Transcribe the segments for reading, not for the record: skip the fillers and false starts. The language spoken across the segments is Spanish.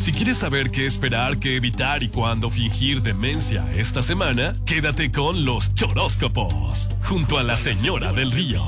Si quieres saber qué esperar, qué evitar y cuándo fingir demencia esta semana, quédate con los choróscopos, junto a la Señora del Río.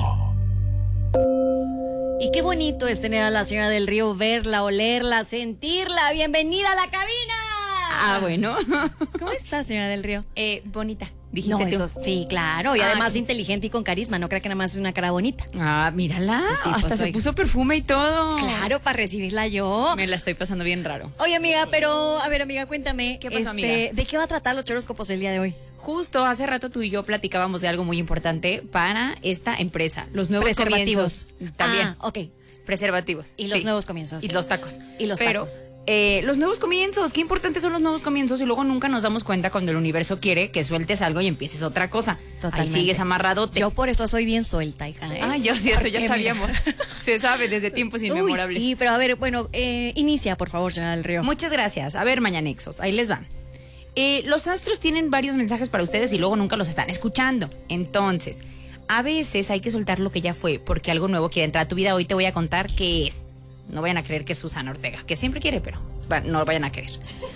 Y qué bonito es tener a la Señora del Río, verla, olerla, sentirla. ¡Bienvenida a la cabina! Ah, bueno. ¿Cómo está, Señora del Río? Bonita. Dijiste No, tú. eso sí, claro. Y además inteligente y con carisma. No crea que nada más es una cara bonita. Ah, mírala. Sí, hasta pues se soy. puso perfume y todo. Claro, para recibirla yo. Me la estoy pasando bien raro. Oye, amiga, pero, a ver, amiga, cuéntame. ¿Qué pasó, amiga? ¿De qué va a tratar los choróscopos el día de hoy? Justo hace rato tú y yo platicábamos de algo muy importante para esta empresa. Los nuevos Preservativos. comienzos. También. Ah, ok. Preservativos. Y los sí. nuevos comienzos. Y los tacos. Y los tacos. Los nuevos comienzos. Qué importantes son los nuevos comienzos y luego nunca nos damos cuenta cuando el universo quiere que sueltes algo y empieces otra cosa. Totalmente. Ahí sigues amarradote. Yo por eso soy bien suelta, hija. Ah, yo sí, eso Porque, ya mira. sabíamos. Se sabe desde tiempos inmemorables. Uy, sí, pero a ver, bueno, inicia, por favor, Señora del Río. Muchas gracias. A ver, Mañanexos, ahí les va. Los astros tienen varios mensajes para ustedes y luego nunca los están escuchando. Entonces, a veces hay que soltar lo que ya fue porque algo nuevo quiere entrar a tu vida. Hoy te voy a contar qué es. No vayan a creer que es Susana Ortega, que siempre quiere, pero no vayan a creer.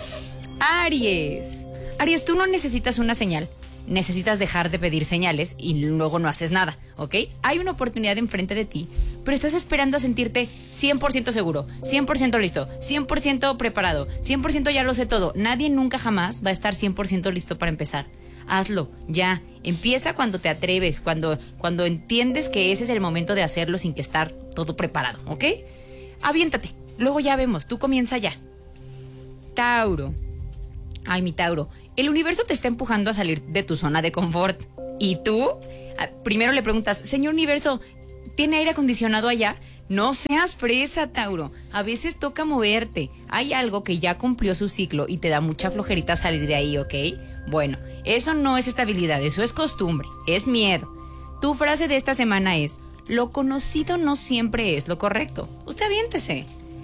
Aries. Aries, tú no necesitas una señal. Necesitas dejar de pedir señales y luego no haces nada, ¿ok? Hay una oportunidad enfrente de ti, pero estás esperando a sentirte 100% seguro, 100% listo, 100% preparado, 100% ya lo sé todo. Nadie nunca jamás va a estar 100% listo para empezar. Hazlo, ya. Empieza cuando te atreves, cuando entiendes que ese es el momento de hacerlo sin que estar todo preparado, ¿ok? Aviéntate, luego ya vemos, tú comienza ya. Tauro. Ay, mi Tauro, el universo te está empujando a salir de tu zona de confort. ¿Y tú? Primero le preguntas, señor universo, ¿tiene aire acondicionado allá? No seas fresa, Tauro. A veces toca moverte. Hay algo que ya cumplió su ciclo y te da mucha flojerita salir de ahí, ¿ok? Bueno, eso no es estabilidad, eso es costumbre, es miedo. Tu frase de esta semana es, lo conocido no siempre es lo correcto. Usted aviéntese.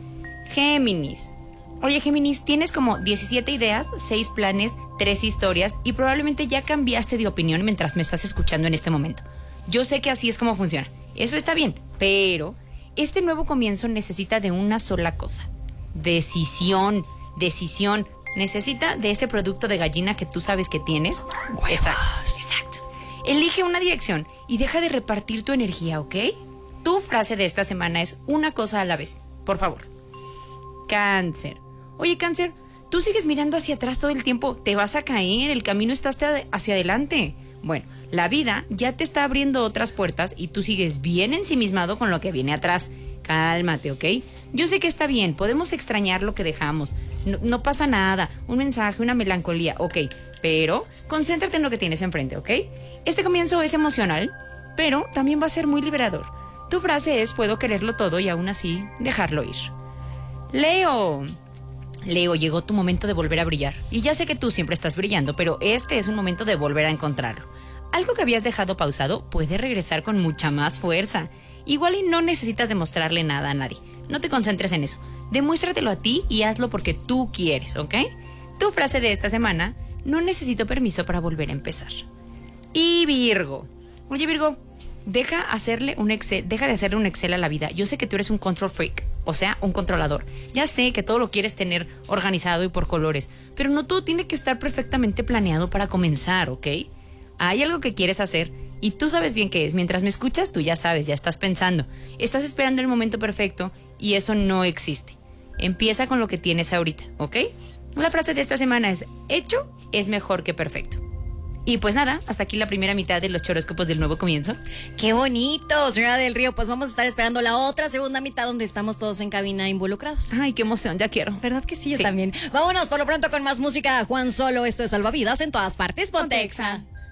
Géminis. Oye, Géminis, tienes como 17 ideas, 6 planes, 3 historias y probablemente ya cambiaste de opinión mientras me estás escuchando en este momento. Yo sé que así es como funciona. Eso está bien, pero este nuevo comienzo necesita de una sola cosa. Decisión. Necesita de ese producto de gallina que tú sabes que tienes. Huevos. Exacto. Elige una dirección y deja de repartir tu energía, ¿ok? Tu frase de esta semana es una cosa a la vez, por favor. Cáncer. Oye, Cáncer, tú sigues mirando hacia atrás todo el tiempo. Te vas a caer, el camino está hacia adelante. Bueno, la vida ya te está abriendo otras puertas y tú sigues bien ensimismado con lo que viene atrás. Cálmate, ¿ok? Yo sé que está bien, podemos extrañar lo que dejamos. No pasa nada, un mensaje, una melancolía, ok. Pero concéntrate en lo que tienes enfrente, ¿ok? Este comienzo es emocional, pero también va a ser muy liberador. Tu frase es, puedo quererlo todo y aún así dejarlo ir. Leo, llegó tu momento de volver a brillar. Y ya sé que tú siempre estás brillando, pero este es un momento de volver a encontrarlo. Algo que habías dejado pausado puede regresar con mucha más fuerza. Igual y no necesitas demostrarle nada a nadie. No te concentres en eso. Demuéstratelo a ti y hazlo porque tú quieres, ¿ok? Tu frase de esta semana, no necesito permiso para volver a empezar. Y Virgo. Oye, Virgo, deja de hacerle un Excel a la vida. Yo sé que tú eres un control freak, o sea, un controlador. Ya sé que todo lo quieres tener organizado y por colores, pero no todo tiene que estar perfectamente planeado para comenzar, ¿ok? Hay algo que quieres hacer y tú sabes bien qué es. Mientras me escuchas, tú ya sabes, ya estás pensando. Estás esperando el momento perfecto y eso no existe. Empieza con lo que tienes ahorita, ¿ok? La frase de esta semana es, hecho es mejor que perfecto. Y pues nada, hasta aquí la primera mitad de los choróscopos del nuevo comienzo. ¡Qué bonito, Señora del Río! Pues vamos a estar esperando la otra segunda mitad donde estamos todos en cabina involucrados. Ay, qué emoción, ya quiero. ¿Verdad que sí? Yo también. Vámonos por lo pronto con más música. Juan Solo, esto es Salvavidas en todas partes. Ponte Exa.